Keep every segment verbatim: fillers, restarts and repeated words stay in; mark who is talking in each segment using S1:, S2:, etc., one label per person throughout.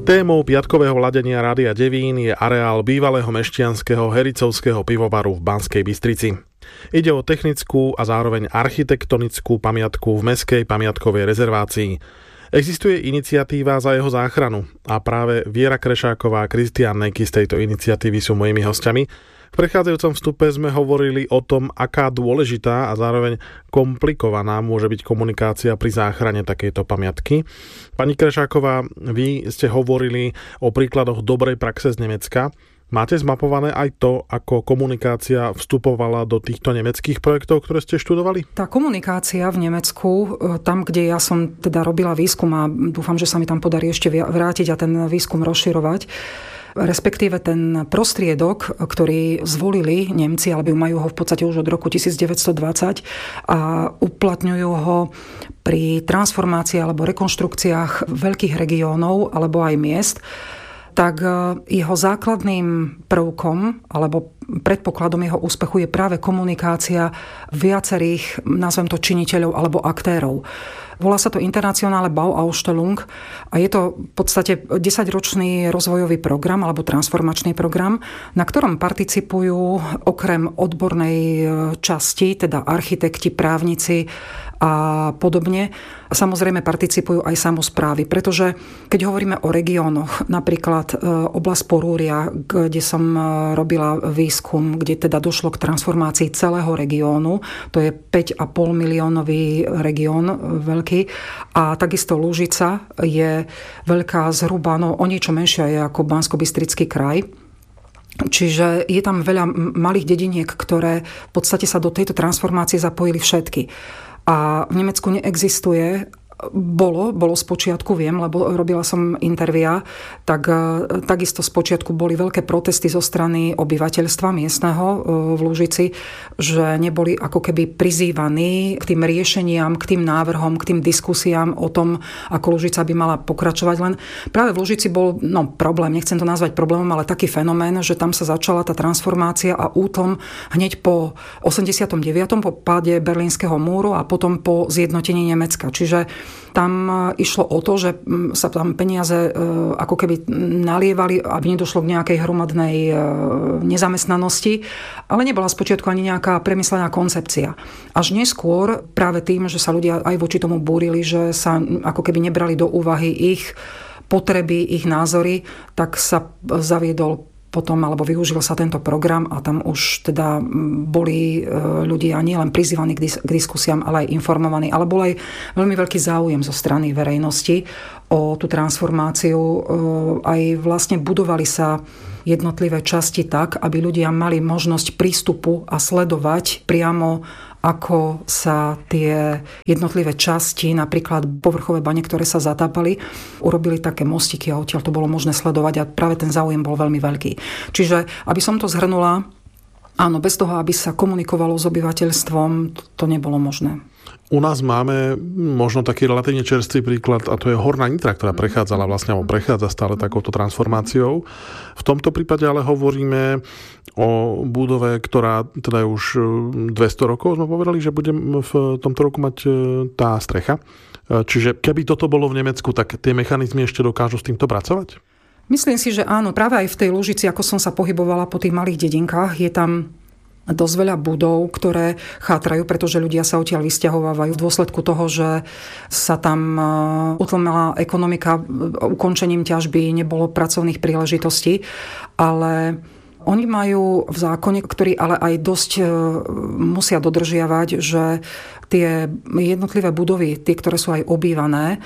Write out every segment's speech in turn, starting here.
S1: Témou piatkového ladenia Rádia Devín je areál bývalého mešťanského Hericovského pivovaru v Banskej Bystrici. Ide o technickú a zároveň architektonickú pamiatku v mestskej pamiatkovej rezervácii. Existuje iniciatíva za jeho záchranu a práve Viera Krešáková a Kristián Nejky z tejto iniciatívy sú mojimi hostiami. V prechádzajúcom vstupe sme hovorili o tom, aká dôležitá a zároveň komplikovaná môže byť komunikácia pri záchrane takejto pamiatky. Pani Krešáková, vy ste hovorili o príkladoch dobrej praxe z Nemecka. Máte zmapované aj to, ako komunikácia vstupovala do týchto nemeckých projektov, ktoré ste študovali?
S2: Tá komunikácia v Nemecku, tam, kde ja som teda robila výskum a dúfam, že sa mi tam podarí ešte vrátiť a ten výskum rozširovať, respektíve ten prostriedok, ktorý zvolili Nemci, alebo majú ho v podstate už od roku devätnásťstodvadsať a uplatňujú ho pri transformácii alebo rekonštrukciách veľkých regiónov alebo aj miest, tak jeho základným prvkom alebo predpokladom jeho úspechu je práve komunikácia viacerých, nazvem to, činiteľov alebo aktérov. Volá sa to Internationale Bauausstellung a je to v podstate desaťročný rozvojový program alebo transformačný program, na ktorom participujú okrem odbornej časti, teda architekti, právnici a podobne, samozrejme participujú aj samosprávy, pretože keď hovoríme o regiónoch, napríklad oblasť Porúria, kde som robila výskum, kde teda došlo k transformácii celého regiónu, to je päť a pol miliónový región veľký, a takisto Lužica je veľká zhruba, no o niečo menšia je ako Banskobystrický kraj. Čiže je tam veľa malých dediniek, ktoré v podstate sa do tejto transformácie zapojili všetky. A v Nemecku neexistuje, bolo, bolo spočiatku, viem, lebo robila som intervia, tak takisto spočiatku boli veľké protesty zo strany obyvateľstva miestneho v Lužici, že neboli ako keby prizývaní k tým riešeniam, k tým návrhom, k tým diskusiám o tom, ako Lužica by mala pokračovať. Len práve v Lužici bol no, problém, nechcem to nazvať problémom, ale taký fenomén, že tam sa začala tá transformácia a útlm hneď po osemdesiatom deviatom po páde Berlínskeho múru a potom po zjednotení Nemecka. Čiže tam išlo o to, že sa tam peniaze ako keby nalievali, aby nedošlo k nejakej hromadnej nezamestnanosti, ale nebola spočiatku ani nejaká premyslená koncepcia. Až neskôr práve tým, že sa ľudia aj voči tomu búrili, že sa ako keby nebrali do úvahy ich potreby, ich názory, tak sa zaviedol potom, alebo využil sa tento program a tam už teda boli ľudia nielen prizývaní k, dis- k diskusiám, ale aj informovaní. Ale bol aj veľmi veľký záujem zo strany verejnosti o tú transformáciu. Aj vlastne budovali sa jednotlivé časti tak, aby ľudia mali možnosť prístupu a sledovať priamo, ako sa tie jednotlivé časti, napríklad povrchové bane, ktoré sa zatápali, urobili také mostiky a odtiaľ to bolo možné sledovať a práve ten záujem bol veľmi veľký. Čiže, aby som to zhrnula, áno, bez toho, aby sa komunikovalo s obyvateľstvom, to nebolo možné.
S1: U nás máme možno taký relatívne čerstvý príklad a to je Horná Nitra, ktorá prechádzala vlastne, alebo prechádza stále takouto transformáciou. V tomto prípade ale hovoríme o budove, ktorá teda je už dvesto rokov, sme povedali, že bude v tomto roku mať tá strecha. Čiže keby toto bolo v Nemecku, tak tie mechanizmy ešte dokážu s týmto pracovať?
S2: Myslím si, že áno. Práve aj v tej Lužici, ako som sa pohybovala po tých malých dedinkách, je tam dosť veľa budov, ktoré chátrajú, pretože ľudia sa odtiaľ vysťahovávajú v dôsledku toho, že sa tam utlmila ekonomika, ukončením ťažby nebolo pracovných príležitostí, ale oni majú v zákone, ktorý ale aj dosť musia dodržiavať, že tie jednotlivé budovy, tie, ktoré sú aj obývané,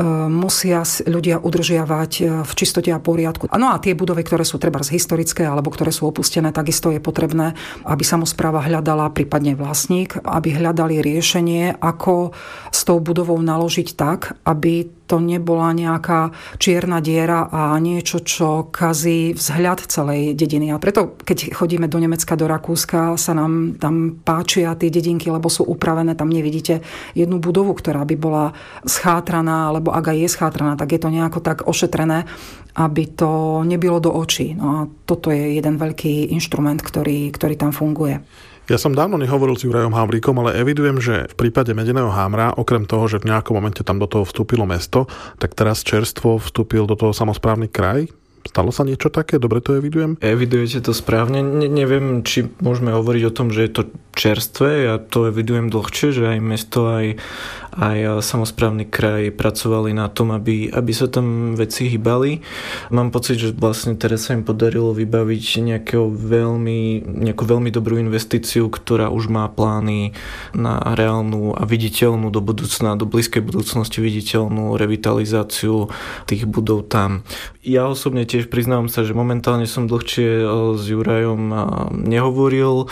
S2: musia ľudia udržiavať v čistote a poriadku. No a tie budovy, ktoré sú trebárs historické alebo ktoré sú opustené, takisto je potrebné, aby samospráva hľadala, prípadne vlastník, aby hľadali riešenie, ako s tou budovou naložiť tak, aby to nebola nejaká čierna diera a niečo, čo kazí vzhľad celej dediny. A preto, keď chodíme do Nemecka, do Rakúska, sa nám tam páčia tie dedinky, lebo sú upravené, tam nevidíte jednu budovu, ktorá by bola schátraná, alebo ak aj je schátraná, tak je to nejako tak ošetrené, aby to nebilo do očí. No a toto je jeden veľký inštrument, ktorý, ktorý tam funguje.
S1: Ja som dávno nehovoril s Jurajom Havlíkom, ale evidujem, že v prípade Medeného Hamra, okrem toho, že v nejakom momente tam do toho vstúpilo mesto, tak teraz čerstvo vstúpil do toho samosprávny kraj. Stalo sa niečo také? Dobre to evidujem?
S3: Evidujete to správne. Ne, neviem, či môžeme hovoriť o tom, že je to čerstvé. Ja to evidujem dlhšie, že aj mesto, aj, aj samosprávny kraj pracovali na tom, aby, aby sa tam veci hýbali. Mám pocit, že vlastne teraz sa im podarilo vybaviť nejakého veľmi, nejakú veľmi dobrú investíciu, ktorá už má plány na reálnu a viditeľnú do budúcna, do blízkej budúcnosti viditeľnú revitalizáciu tých budov tam. Ja osobne tiež priznávam sa, že momentálne som dlhšie s Jurajom nehovoril.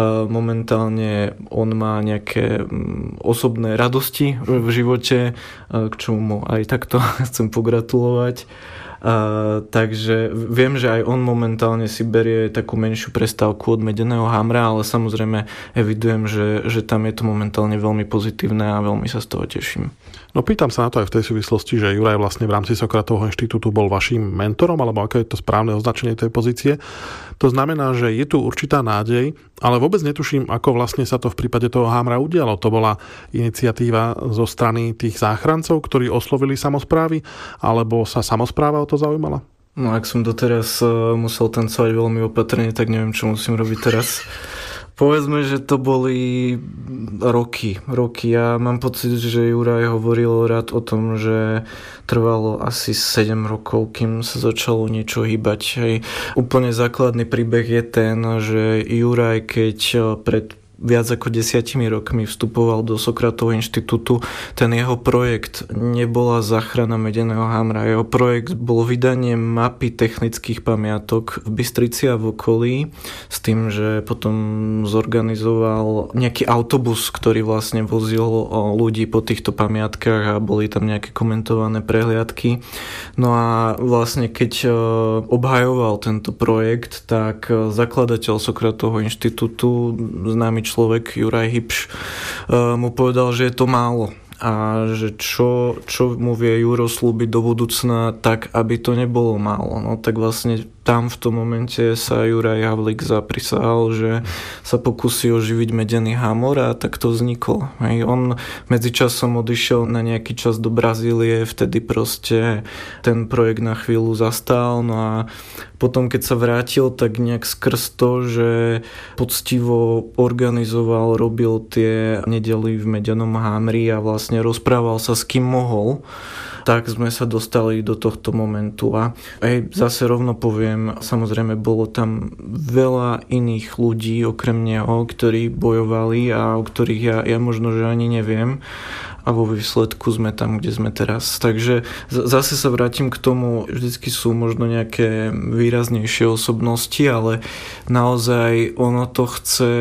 S3: Momentálne on má nejaké osobné radosti v živote, k čomu mu aj takto chcem pogratulovať. Uh, takže viem, že aj on momentálne si berie takú menšiu prestávku od Medeného Hamra, ale samozrejme evidujem, že, že tam je to momentálne veľmi pozitívne a veľmi sa z toho teším.
S1: No pýtam sa na to aj v tej súvislosti, že Juraj vlastne v rámci Sokratovho inštitútu bol vaším mentorom, alebo aké je to správne označenie tej pozície. To znamená, že je tu určitá nádej, ale vôbec netuším, ako vlastne sa to v prípade toho Hamra udialo. To bola iniciatíva zo strany tých záchrancov, ktorí oslovili samosprávy, alebo sa samospráva o to zaujímala?
S3: No ak som doteraz musel tancovať veľmi opatrne, tak neviem, čo musím robiť teraz. Povedzme, že to boli roky. Roky. Ja mám pocit, že Juraj hovoril rád o tom, že trvalo asi sedem rokov, kým sa začalo niečo hýbať. Hej. Úplne základný príbeh je ten, že Juraj, keď pred viac ako desiatimi rokmi vstupoval do Sokratovho inštitútu, ten jeho projekt nebola záchrana Medeného Hamra. Jeho projekt bolo vydanie mapy technických pamiatok v Bystrici a v okolí s tým, že potom zorganizoval nejaký autobus, ktorý vlastne vozil ľudí po týchto pamiatkách a boli tam nejaké komentované prehliadky. No a vlastne keď obhajoval tento projekt, tak zakladateľ Sokratovho inštitútu, známy človek Juraj Hipš, mu povedal, že je to málo a že čo, čo mu vie Juro slúbiť do budúcna, tak aby to nebolo málo. No tak vlastne tam v tom momente sa Juraj Havlík zaprisahal, že sa pokusí oživiť Medený Hamor a tak to vzniklo. Hej. On medzičasom odišiel na nejaký čas do Brazílie, vtedy proste ten projekt na chvíľu zastal, no a potom keď sa vrátil, tak nejak skrz to, že poctivo organizoval, robil tie nedely v Medenom Hamri a vlastne rozprával sa s kým mohol, tak sme sa dostali do tohto momentu. A aj zase rovno poviem, samozrejme bolo tam veľa iných ľudí okrem neho, ktorí bojovali a o ktorých ja, ja možno, že ani neviem. A vo výsledku sme tam, kde sme teraz. Takže zase sa vrátim k tomu, vždycky sú možno nejaké výraznejšie osobnosti, ale naozaj ono to chce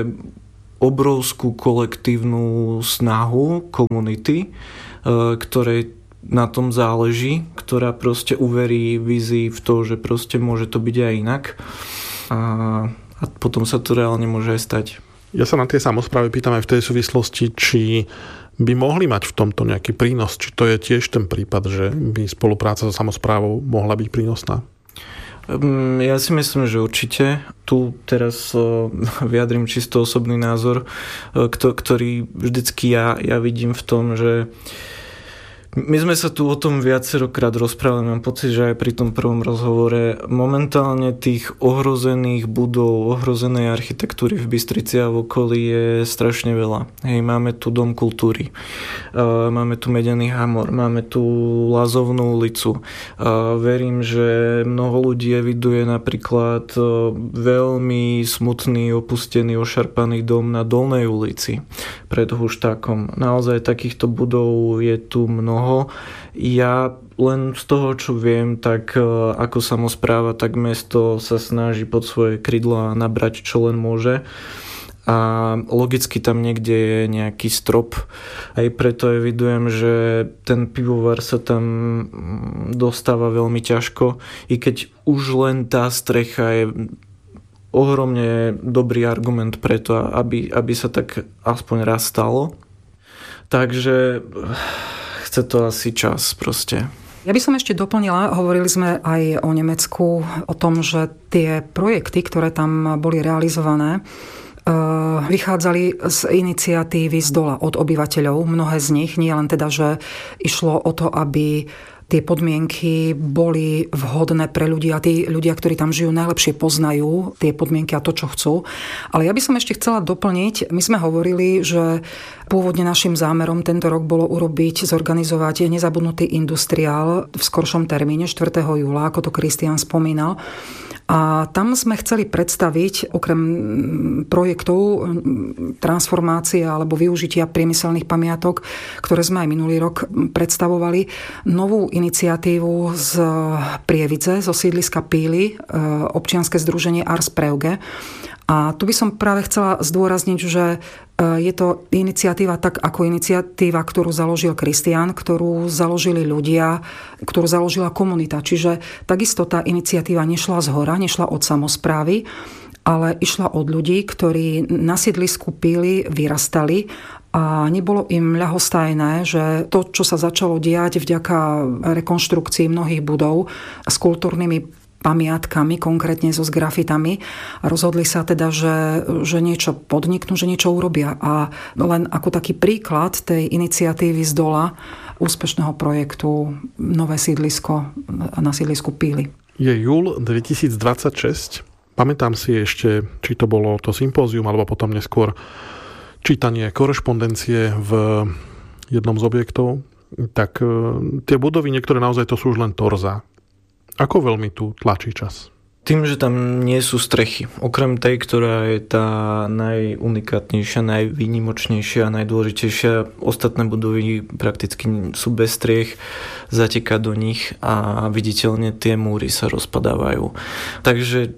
S3: obrovskú kolektívnu snahu komunity, ktorej na tom záleží, ktorá proste uverí vízii v to, že proste môže to byť aj inak a, a potom sa to reálne môže aj stať.
S1: Ja sa na tie samosprávy pýtam aj v tej súvislosti, či by mohli mať v tomto nejaký prínos, či to je tiež ten prípad, že by spolupráca so samosprávou mohla byť prínosná?
S3: Ja si myslím, že určite. Tu teraz vyjadrím čisto osobný názor, ktorý vždycky ja, ja vidím v tom, že my sme sa tu o tom viacerokrát rozprávali, mám pocit, že aj pri tom prvom rozhovore momentálne tých ohrozených budov, ohrozenej architektúry v Bystrici a v okolí je strašne veľa. Hej, máme tu Dom kultúry, máme tu Medený Hamor, máme tu Lazovnú ulicu. Verím, že mnoho ľudí eviduje napríklad veľmi smutný, opustený, ošarpaný dom na Dolnej ulici pred Huštákom. Naozaj takýchto budov je tu mnoho. Ja len z toho, čo viem, tak ako samospráva, tak mesto sa snaží pod svoje krydlá nabrať, čo len môže. A logicky tam niekde je nejaký strop. Aj preto evidujem, že ten pivovar sa tam dostáva veľmi ťažko. I keď už len tá strecha je ohromne dobrý argument preto, aby, aby sa tak aspoň raz stalo. Takže chce to asi čas proste.
S2: Ja by som ešte doplnila, hovorili sme aj o Nemecku, o tom, že tie projekty, ktoré tam boli realizované, vychádzali z iniciatívy z dola od obyvateľov. Mnohé z nich, nie len teda, že išlo o to, aby tie podmienky boli vhodné pre ľudí a tí ľudia, ktorí tam žijú, najlepšie poznajú tie podmienky a to, čo chcú. Ale ja by som ešte chcela doplniť, my sme hovorili, že pôvodne našim zámerom tento rok bolo urobiť, zorganizovať nezabudnutý industriál v skoršom termíne štvrtého júla, ako to Kristián spomínal. A tam sme chceli predstaviť, okrem projektov transformácie alebo využitia priemyselných pamiatok, ktoré sme aj minulý rok predstavovali, novú iniciatívu z Prievidze, zo sídliska Píly, občianske združenie Ars Preuge. A tu by som práve chcela zdôrazniť, že je to iniciatíva tak ako iniciatíva, ktorú založil Kristián, ktorú založili ľudia, ktorú založila komunita. Čiže takisto tá iniciatíva nešla zhora, nešla od samosprávy, ale išla od ľudí, ktorí na sídlisku Píly vyrastali a nebolo im ľahostajné, že to, čo sa začalo diať vďaka rekonštrukcii mnohých budov s kultúrnymi pamiatkami, konkrétne so s grafitami. A rozhodli sa teda, že, že niečo podniknú, že niečo urobia. A len ako taký príklad tej iniciatívy z dola úspešného projektu Nové sídlisko na sídlisku Píly.
S1: Je júl dvetisícdvadsaťšesť. Pamätám si ešte, či to bolo to sympózium, alebo potom neskôr čítanie korešpondencie v jednom z objektov. Tak tie budovy, niektoré naozaj to sú už len torza. Ako veľmi tu tlačí čas?
S3: Tým, že tam nie sú strechy. Okrem tej, ktorá je tá najunikátnejšia, najvýnimočnejšia a najdôležitejšia, ostatné budovy prakticky sú bez striech, zateká do nich a viditeľne tie múry sa rozpadávajú. Takže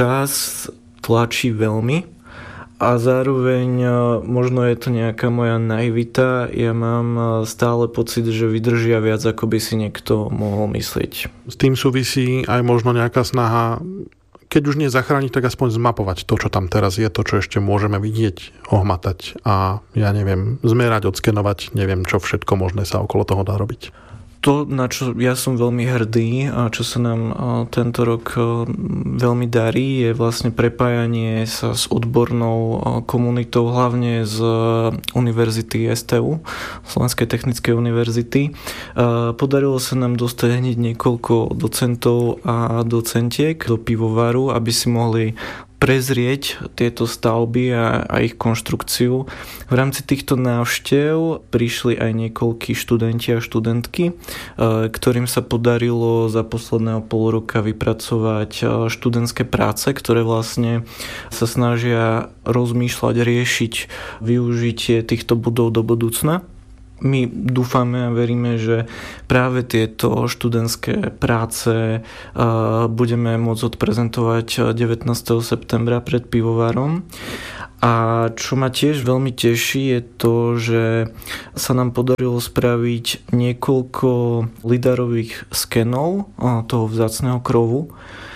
S3: čas tlačí veľmi. A zároveň možno je to nejaká moja naivita, ja mám stále pocit, že vydržia viac, ako by si niekto mohol myslieť.
S1: S tým súvisí aj možno nejaká snaha, keď už nie zachrániť, tak aspoň zmapovať to, čo tam teraz je, to, čo ešte môžeme vidieť, ohmatať a ja neviem, zmerať, odskenovať, neviem, čo všetko možné sa okolo toho dá robiť.
S3: To, na čo ja som veľmi hrdý a čo sa nám tento rok veľmi darí, je vlastne prepájanie sa s odbornou komunitou, hlavne z Univerzity es té ú, Slovenskej technickej univerzity. Podarilo sa nám dostať hneď niekoľko docentov a docentiek do pivovaru, aby si mohli prezrieť tieto stavby a, a ich konštrukciu. V rámci týchto návštev prišli aj niekoľkí študenti a študentky, ktorým sa podarilo za posledného pol roka vypracovať študentské práce, ktoré vlastne sa snažia rozmýšľať, riešiť využitie týchto budov do budúcna. My dúfame a veríme, že práve tieto študentské práce budeme môcť odprezentovať devätnásteho septembra pred pivovarom. A čo ma tiež veľmi teší, je to, že sa nám podarilo spraviť niekoľko lidarových skenov toho vzácneho krovu.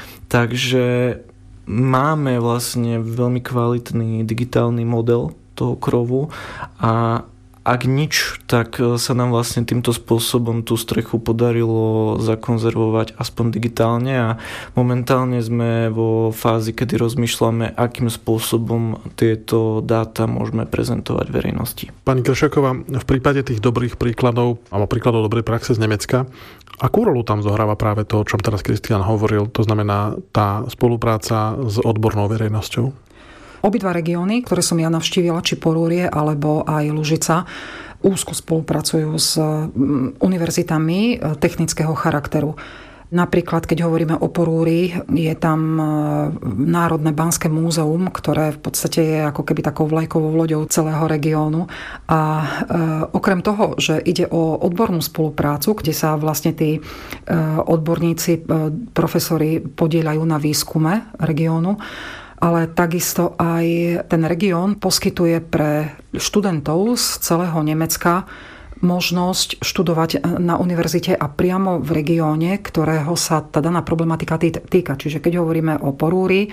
S3: Takže máme vlastne veľmi kvalitný digitálny model toho krovu a ak nič, tak sa nám vlastne týmto spôsobom tú strechu podarilo zakonzervovať aspoň digitálne a momentálne sme vo fázi, kedy rozmýšľame, akým spôsobom tieto dáta môžeme prezentovať verejnosti.
S1: Pani Kršaková, v prípade tých dobrých príkladov alebo príkladov dobrej praxe z Nemecka, akú rolu tam zohráva práve to, o čom teraz Kristián hovoril, to znamená tá spolupráca s odbornou verejnosťou?
S2: Obidva regióny, ktoré som ja navštívila, či Porúrie alebo aj Lužica, úzko spolupracujú s univerzitami technického charakteru. Napríklad, keď hovoríme o Porúri, je tam Národné banské múzeum, ktoré v podstate je ako keby takou vlajkovou loďou celého regiónu. A okrem toho, že ide o odbornú spoluprácu, kde sa vlastne tí odborníci, profesori podieľajú na výskume regiónu, ale takisto aj ten región poskytuje pre študentov z celého Nemecka možnosť študovať na univerzite a priamo v regióne, ktorého sa tá daná problematika týka. Čiže keď hovoríme o Porúri,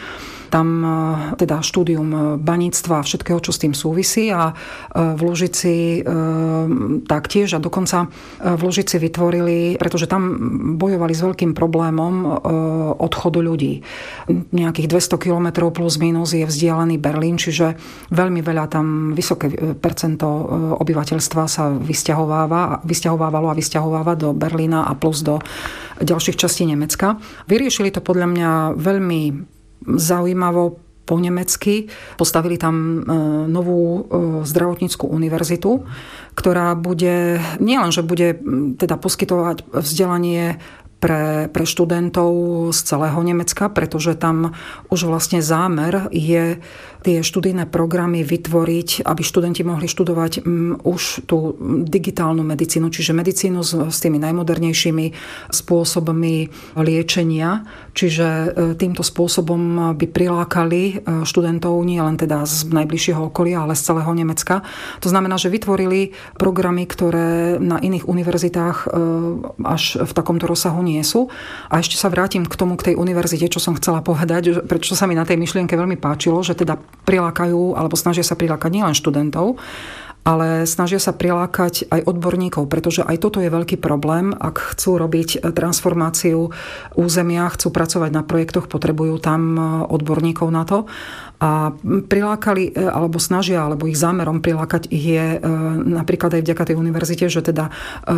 S2: tam teda štúdium baníctva a všetkého, čo s tým súvisí a v Lužici taktiež a dokonca v Lužici vytvorili, pretože tam bojovali s veľkým problémom odchodu ľudí. Nejakých dvesto kilometrov plus minus je vzdialený Berlín, čiže veľmi veľa tam, vysoké percento obyvateľstva sa vysťahováva, vysťahovávalo a vysťahováva do Berlína a plus do ďalších častí Nemecka. Vyriešili to podľa mňa veľmi zaujímavo po nemecky. Postavili tam novú zdravotníckú univerzitu, ktorá bude, nielen, že bude teda poskytovať vzdelanie pre, pre študentov z celého Nemecka, pretože tam už vlastne zámer je tie študijné programy vytvoriť, aby študenti mohli študovať už tú digitálnu medicínu, čiže medicínu s, s tými najmodernejšími spôsobmi liečenia. Čiže týmto spôsobom by prilákali študentov nie len teda z najbližšieho okolia, ale z celého Nemecka. To znamená, že vytvorili programy, ktoré na iných univerzitách až v takomto rozsahu nie sú. A ešte sa vrátim k tomu, k tej univerzite, čo som chcela povedať, prečo sa mi na tej myšlienke veľmi páčilo, že teda prilákajú, alebo snažia sa prilákať nielen študentov, ale snažia sa prilákať aj odborníkov, pretože aj toto je veľký problém. Ak chcú robiť transformáciu územia, chcú pracovať na projektoch, potrebujú tam odborníkov na to. A prilákali, alebo snažia, alebo ich zámerom prilákať ich je napríklad aj vďaka tej univerzite, že teda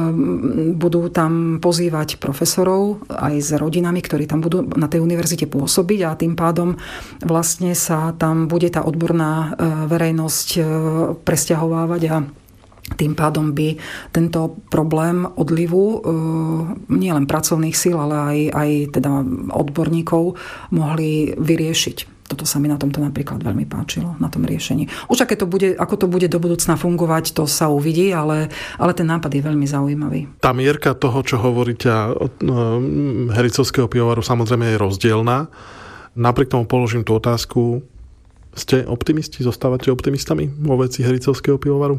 S2: budú tam pozývať profesorov aj s rodinami, ktorí tam budú na tej univerzite pôsobiť a tým pádom vlastne sa tam bude tá odborná verejnosť presťahovávať a tým pádom by tento problém odlivu nielen pracovných síl, ale aj, aj teda odborníkov mohli vyriešiť. Toto sa mi na tomto napríklad veľmi páčilo, na tom riešení. Už aké to bude, ako to bude do budúcna fungovať, to sa uvidí, ale, ale ten nápad je veľmi zaujímavý. Tá
S1: mierka toho, čo hovoríte od Hericovského pivovaru, samozrejme je rozdielna. Napriek tomu položím tú otázku. Ste optimisti? Zostávate optimistami vo veci Hericovského pivovaru?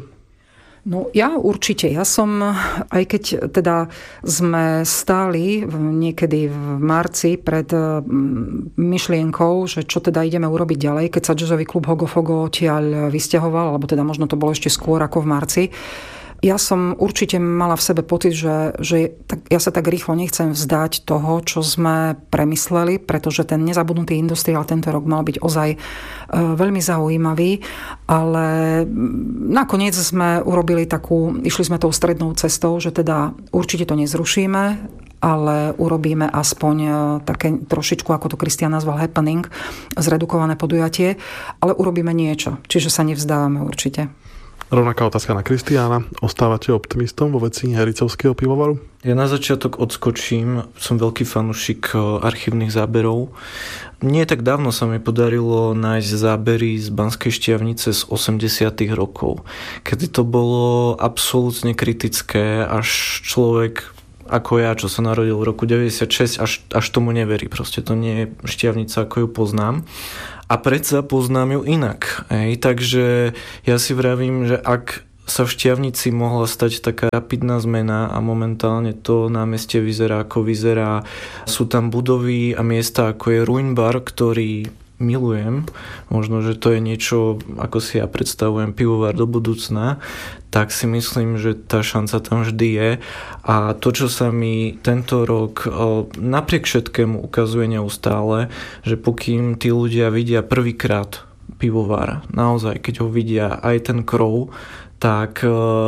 S2: No ja určite. Ja som, aj keď teda sme stáli niekedy v marci pred myšlienkou, že čo teda ideme urobiť ďalej, keď sa jazzový klub Hogofogo odtiaľ vysťahoval, alebo teda možno to bolo ešte skôr ako v marci. Ja som určite mala v sebe pocit, že, že tak, ja sa tak rýchlo nechcem vzdať toho, čo sme premysleli, pretože ten nezabudnutý industriál tento rok mal byť ozaj veľmi zaujímavý, ale nakoniec sme urobili takú, išli sme tou strednou cestou, že teda určite to nezrušíme, ale urobíme aspoň také trošičku, ako to Kristián nazval happening, zredukované podujatie, ale urobíme niečo, čiže sa nevzdávame určite.
S1: Rovnaká otázka na Kristiána. Ostávate optimistom vo veci Hericovského pivovaru?
S3: Ja na začiatok odskočím. Som veľký fanúšik archívnych záberov. Nie tak dávno sa mi podarilo nájsť zábery z Banskej Štiavnice z osemdesiatych rokov, kedy to bolo absolútne kritické, až človek ako ja, čo sa narodil v roku deväťdesiatšesť, až, až tomu neverí. Proste to nie je Štiavnica, ako ju poznám. A predsa poznám ju inak. Ej. Takže ja si vravím, že ak sa v Štiavnici mohla stať taká rapidná zmena a momentálne to námestie vyzerá ako vyzerá, sú tam budovy a miesta ako je Ruinbar, ktorý milujem, možno, že to je niečo, ako si ja predstavujem pivovar do budúcna, tak si myslím, že tá šanca tam vždy je. A to, čo sa mi tento rok napriek všetkému ukazuje neustále, že pokým tí ľudia vidia prvýkrát pivovar, naozaj, keď ho vidia aj ten krov, tak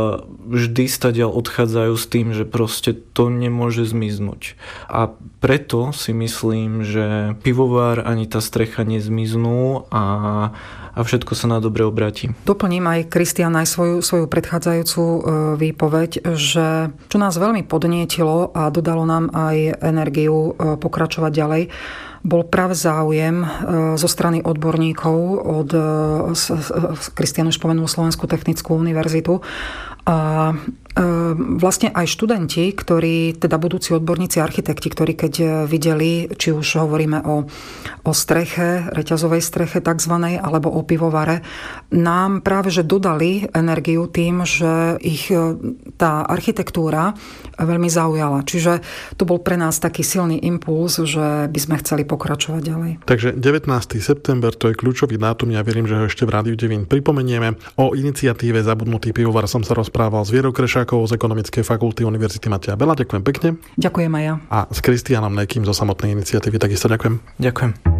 S3: vždy stadiaľ odchádzajú s tým, že proste to nemôže zmiznúť. A preto si myslím, že pivovar ani tá strecha nezmiznú a, a všetko sa na dobre obratí.
S2: Doplním aj Kristián aj svoju, svoju predchádzajúcu výpoveď, že čo nás veľmi podnietilo a dodalo nám aj energiu pokračovať ďalej, bol práve záujem zo strany odborníkov od, Kristián už spomenul Slovenskú technickú univerzitu, a vlastne aj študenti, ktorí, teda budúci odborníci, architekti, ktorí keď videli, či už hovoríme o, o streche, reťazovej streche takzvanej, alebo o pivovare, nám práve že dodali energiu tým, že ich tá architektúra veľmi zaujala. Čiže to bol pre nás taký silný impuls, že by sme chceli pokračovať ďalej.
S1: Takže devätnásteho september, to je kľúčový dátum, ja verím, že ho ešte v Rádiu Devín pripomenieme. O iniciatíve Zabudnutý pivovar som sa rozprával s Vierou Krešákovou z Ekonomickej fakulty Univerzity Mateja Bela. Ďakujem pekne.
S2: Ďakujem aj ja.
S1: A s Kristiánom Nekým zo samotnej iniciatívy takisto ďakujem.
S3: Ďakujem.